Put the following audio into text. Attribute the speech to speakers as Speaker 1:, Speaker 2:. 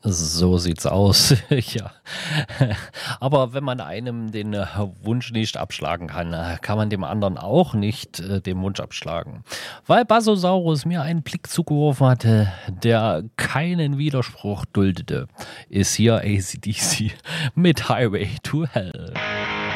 Speaker 1: So sieht's aus. Ja. Aber wenn man einem den Wunsch nicht abschlagen kann, kann man dem anderen auch nicht den Wunsch abschlagen. Weil Basosaurus mir einen Blick zugeworfen hatte, der keinen Widerspruch duldete, ist hier AC/DC mit Highway to Hell.